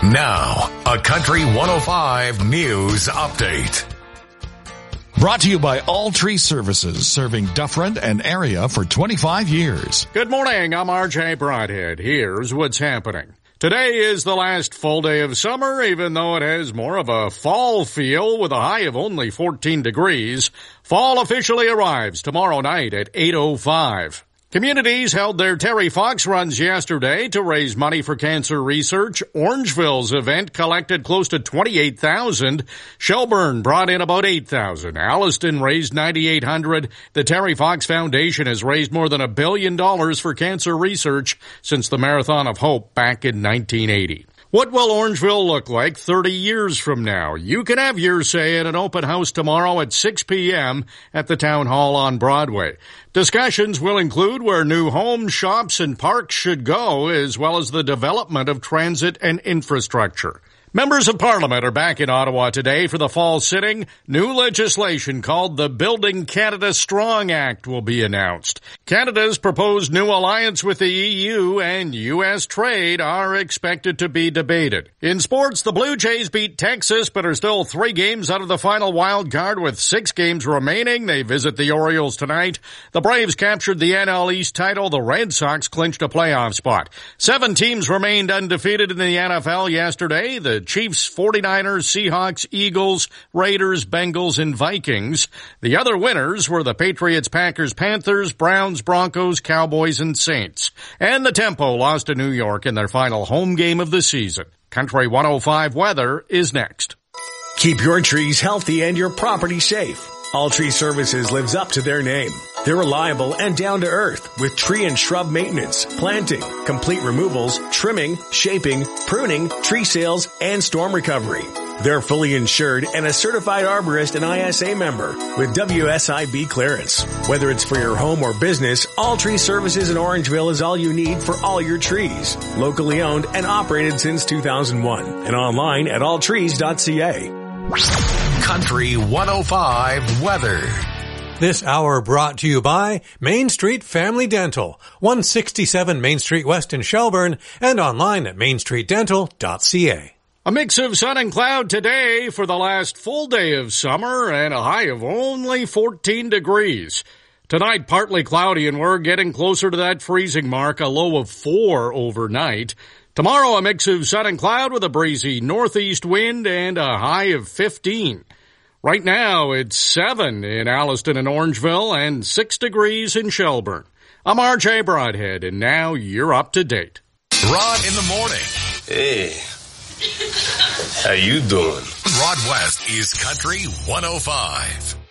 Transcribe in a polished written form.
Now, a Country 105 News Update. Brought to you by All Tree Services, serving Dufferin and area for 25 years. Good morning, I'm RJ Broadhead. Here's what's happening. Today is the last full day of summer, even though it has more of a fall feel with a high of only 14 degrees. Fall officially arrives tomorrow night at 8:05. Communities held their Terry Fox runs yesterday to raise money for cancer research. Orangeville's event collected close to $28,000. Shelburne brought in about $8,000. Alliston raised $9,800. The Terry Fox Foundation has raised more than $1 billion for cancer research since the Marathon of Hope back in 1980. What will Orangeville look like 30 years from now? You can have your say at an open house tomorrow at 6 p.m. at the Town Hall on Broadway. Discussions will include where new homes, shops, and parks should go, as well as the development of transit and infrastructure. Members of Parliament are back in Ottawa today for the fall sitting. New legislation called the Building Canada Strong Act will be announced. Canada's proposed new alliance with the EU and U.S. trade are expected to be debated. In sports, the Blue Jays beat Texas but are still 3 games out of the final wild card with 6 games remaining. They visit the Orioles tonight. The Braves captured the NL East title. The Red Sox clinched a playoff spot. 7 teams remained undefeated in the NFL yesterday. The Chiefs, 49ers, Seahawks, Eagles, Raiders, Bengals, and Vikings. The other winners were the Patriots, Packers, Panthers, Browns, Broncos, Cowboys, and Saints. And the Tempo lost to New York in their final home game of the season. Country 105 weather is next. Keep your trees healthy and your property safe. All Tree Services lives up to their name. They're reliable and down to earth with tree and shrub maintenance, planting, complete removals, trimming, shaping, pruning, tree sales, and storm recovery. They're fully insured and a certified arborist and ISA member with WSIB clearance. Whether it's for your home or business, All Tree Services in Orangeville is all you need for all your trees. Locally owned and operated since 2001 and online at alltrees.ca. Country 105 weather. This hour brought to you by Main Street Family Dental, 167 Main Street West in Shelburne, and online at mainstreetdental.ca. A mix of sun and cloud today for the last full day of summer and a high of only 14 degrees. Tonight, partly cloudy, and we're getting closer to that freezing mark, a low of 4 overnight. Tomorrow, a mix of sun and cloud with a breezy northeast wind and a high of 15. Right now, it's 7 in Alliston and Orangeville and 6 degrees in Shelburne. I'm RJ Broadhead, and now you're up to date. Rod in the morning. Hey, how you doing? Rod West is Country 105.